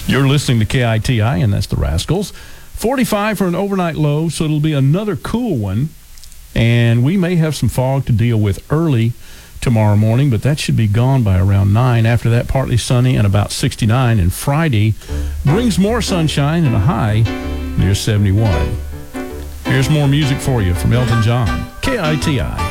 You're listening to KITI, and that's the Rascals. 45 for an overnight low, so it'll be another cool one. And we may have some fog to deal with early tomorrow morning, but that should be gone by around 9. After that, partly sunny and about 69. And Friday brings more sunshine and a high near 71. Here's more music for you from Elton John, KITI.